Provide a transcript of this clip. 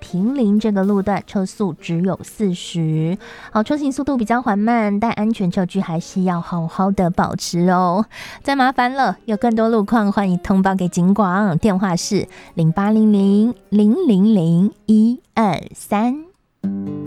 坪林这个路段车速只有40，好，车行速度比较缓慢，但安全车距还是要好好的保持哦。再麻烦了，有更多路况欢迎通报给警广，电话是0800 000 123。